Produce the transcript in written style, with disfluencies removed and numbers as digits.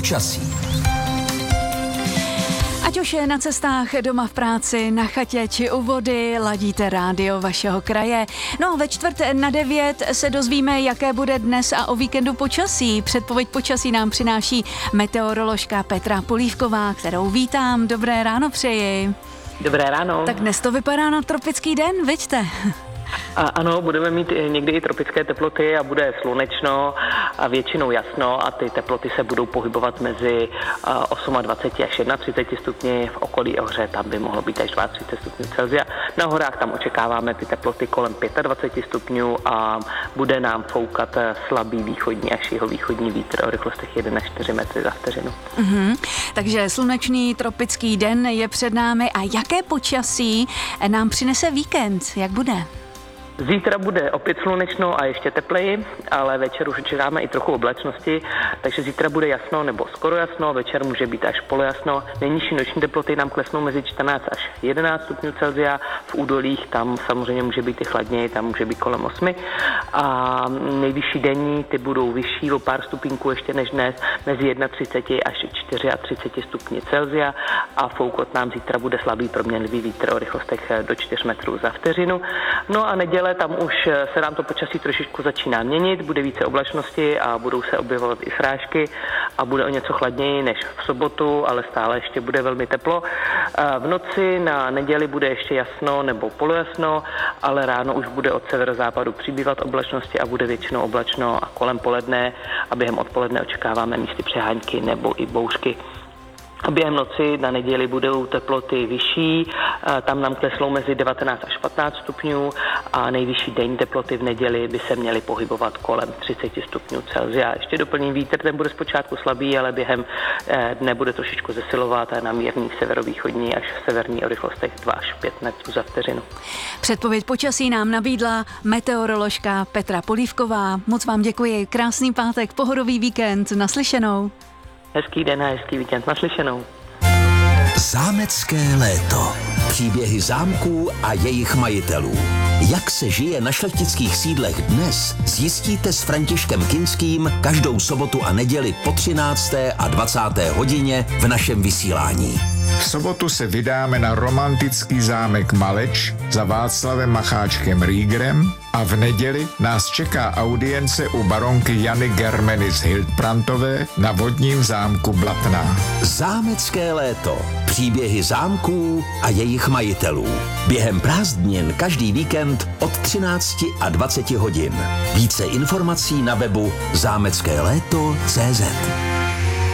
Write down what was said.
Počasí. Ať už je na cestách, doma v práci, na chatě či u vody, ladíte rádio vašeho kraje. No, ve 8:45 se dozvíme, jaké bude dnes a o víkendu počasí. Předpověď počasí nám přináší meteoroložka Petra Polívková, kterou vítám. Dobré ráno přeji. Dobré ráno. Tak dnes to vypadá na tropický den, viďte? Ano, budeme mít někdy i tropické teploty a bude slunečno a většinou jasno a ty teploty se budou pohybovat mezi 28 až 31 stupni, v okolí Ohře tam by mohlo být až 32 stupňů Celsia. Na horách tam očekáváme ty teploty kolem 25 stupňů a bude nám foukat slabý východní až jihovýchodní vítr o rychlostech 1 až 4 metry za vteřinu. Takže slunečný tropický den je před námi a jaké počasí nám přinese víkend, jak bude? Zítra bude opět slunečno a ještě tepleji, ale večer už čekáme i trochu oblačnosti, takže zítra bude jasno nebo skoro jasno, večer může být až polojasno. Nejnižší noční teploty nám klesnou mezi 14 až 11 stupňů Celsia, v údolích tam samozřejmě může být i chladněji, tam může být kolem 8. A nejvyšší denní ty budou vyšší o pár stupínků ještě než dnes, mezi 31 až 34 stupni Celsia a foukat nám zítra bude slabý proměnlivý vítr o rychlostech do 4 metrů za vteřinu. No a neděle tam už se nám to počasí trošičku začíná měnit, bude více oblačnosti a budou se objevovat i srážky a bude o něco chladněji než v sobotu, ale stále ještě bude velmi teplo. V noci na neděli bude ještě jasno nebo polojasno, ale ráno už bude od severozápadu přibývat oblačnosti a bude většinou oblačno a kolem poledne a během odpoledne očekáváme místy přehánky nebo i bouřky. A během noci na neděli budou teploty vyšší, tam nám kleslou mezi 19 až 15 stupňů a nejvyšší denní teploty v neděli by se měly pohybovat kolem 30 stupňů Celsia. Ještě doplním vítr, ten bude zpočátku slabý, ale během dne bude trošičku zesilovat a na mírný severovýchodní až severní o rychlostech 2 až 5 metrů za vteřinu. Předpověď počasí nám nabídla meteoroložka Petra Polívková. Moc vám děkuji, krásný pátek, pohodový víkend, naslyšenou. Hezký den a hezký víkend, naslyšenou. Zámecké léto. Příběhy zámků a jejich majitelů. Jak se žije na šlechtických sídlech dnes, zjistíte s Františkem Kinským každou sobotu a neděli po 13. a 20. hodině v našem vysílání. V sobotu se vydáme na romantický zámek Maleč za Václavem Macháčkem Riegerem a v neděli nás čeká audience u baronky Jany Germeny z Hildbrandtové na vodním zámku Blatná. Zámecké léto. Příběhy zámků a jejich majitelů. Během prázdnin každý víkend od 13 a 20 hodin. Více informací na webu zámeckéléto.cz.